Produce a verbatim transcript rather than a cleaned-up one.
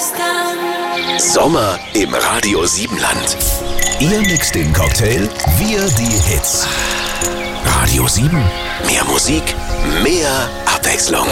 Sommer im Radio sieben Land. Ihr mixt den Cocktail, wir die Hits. Radio sieben, mehr Musik, mehr Abwechslung.